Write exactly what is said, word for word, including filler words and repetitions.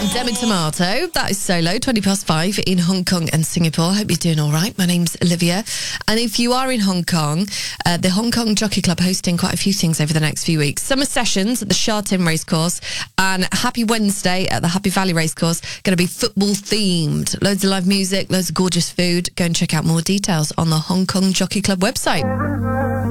Demi Tomato, that is Solo, twenty past five in Hong Kong and Singapore. Hope you're doing all right. My name's Olivia. And if you are in Hong Kong, uh, the Hong Kong Jockey Club hosting quite a few things over the next few weeks. Summer sessions at the Sha Tin Racecourse and Happy Wednesday at the Happy Valley Racecourse. Going to be football themed. Loads of live music, loads of gorgeous food. Go and check out more details on the Hong Kong Jockey Club website.